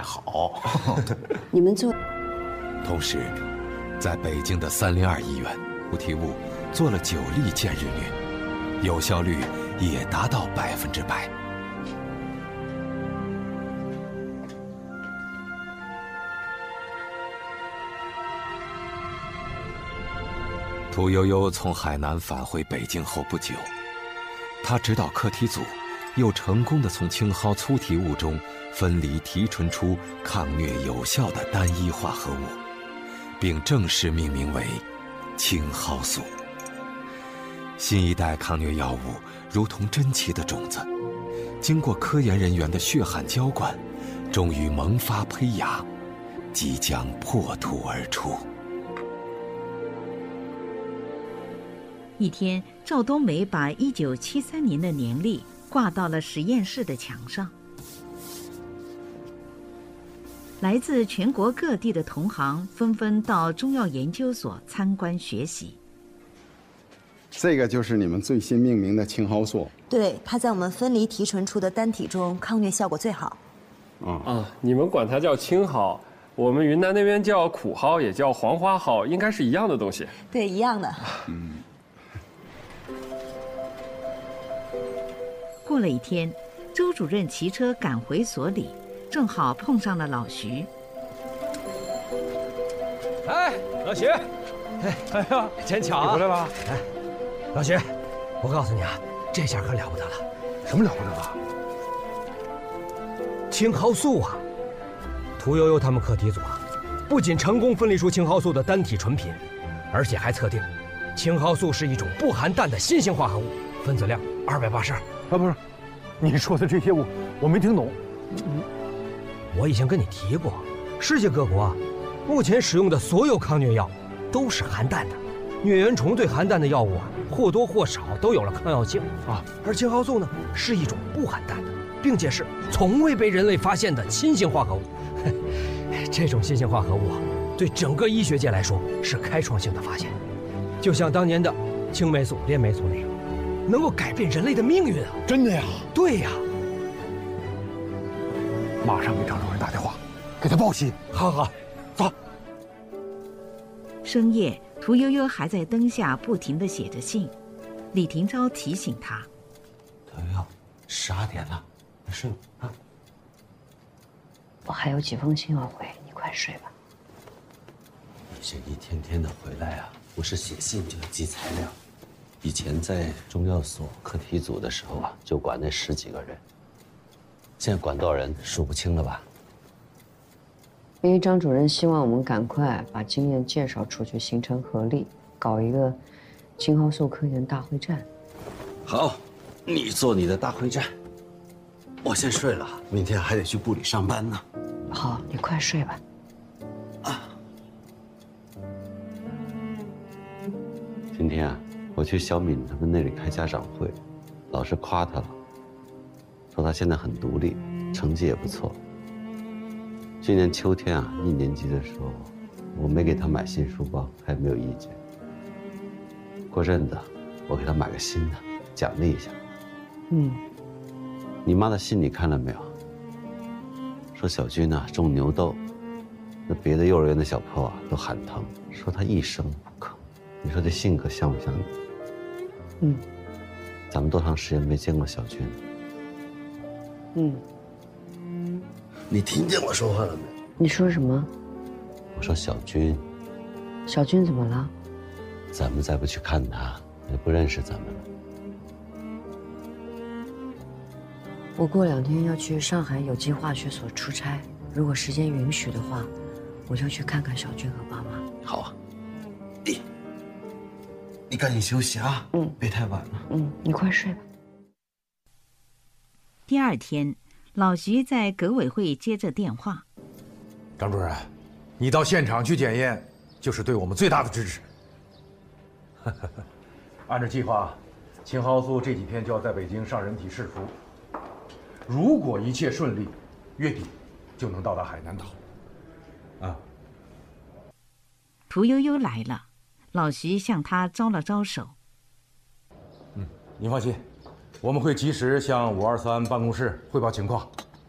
太好。 你们做。 同时，在北京的302医院，菩提悟做了9例间日虐，有效率也达到100%。屠呦呦从海南返回北京后不久，她指导课题组又成功地从青蒿粗体物中分离提纯出抗疟有效的单一化合物，并正式命名为青蒿素。新一代抗疟药物如同珍奇的种子，经过科研人员的血汗浇灌，终于萌发胚芽，即将破土而出。 一天，赵冬梅把1973年的年历挂到了实验室的墙上。来自全国各地的同行纷纷到中药研究所参观学习。 这个就是你们最新命名的青蒿素。 对，它在我们分离提纯出的单体中抗疟效果最好。 你们管它叫青蒿，我们云南那边叫苦蒿，也叫黄花蒿，应该是一样的东西。 对，一样的。 过了一天，周主任骑车赶回所里，正好碰上了老徐。 哎，老徐，哎呀，真巧啊！ 你回来了。 哎，老徐，我告诉你啊，这下可了不得了。 什么了不得了？ 青蒿素啊！屠呦呦他们课题组啊，不仅成功分离出青蒿素的单体纯品，而且还测定，青蒿素是一种不含氮的新型化合物，分子量282。 啊，不是，你说的这些我没听懂。 我已经跟你提过，世界各国啊，目前使用的所有抗疟药都是含氮的。疟原虫对含氮的药物啊，或多或少都有了抗药性啊。而青蒿素呢，是一种不含氮的，并且是从未被人类发现的新型化合物。这种新型化合物啊，对整个医学界来说是开创性的发现，就像当年的青霉素、链霉素那样。能够改变人类的命运啊！ 真的呀？ 对呀。 马上给张主任打电话，给他报喜。 好，走。 深夜，屠呦呦还在灯下不停地写着信。李廷钊提醒她：“ 屠呦呦，12点了，你睡吧啊。 我还有几封信要回，你快睡吧。 你这一天天的回来啊，不是写信就是寄材料。以前在中药所课题组的时候啊，就管那10几个人，现在管多少人数不清了吧？ 因为张主任希望我们赶快把经验介绍出去，形成合力，搞一个青蒿素科研大会战。 好，你做你的大会战，我先睡了，明天还得去部里上班呢。 好，你快睡吧。 今天啊，我去小敏他们那里开家长会，老师夸她了，说她现在很独立，成绩也不错。去年秋天啊，1年级的时候，我没给她买新书包，她也没有意见。过阵子，我给她买个新的，奖励一下。你妈的信你看了没有？说小军啊中牛痘，那别的幼儿园的小朋友啊都喊疼，说他一声不吭。你说这性格像不像你？咱们多长时间没见过小军？你听见我说话了没？ 你说什么？ 我说小军。 小军怎么了？ 咱们再不去看他，也不认识咱们了。 我过2天要去上海有机化学所出差，如果时间允许的话，我就去看看小军和爸妈。 好啊，你赶紧休息啊，别太晚了。 你快睡吧。 第2天，老徐在革委会接着电话。 张主任，你到现场去检验，就是对我们最大的支持。按照计划，青蒿素这几天就要在北京上人体试服。如果一切顺利，月底就能到达海南岛。 屠呦呦来了，老徐向她招了招手。 您放心，我们会及时向523办公室汇报情况，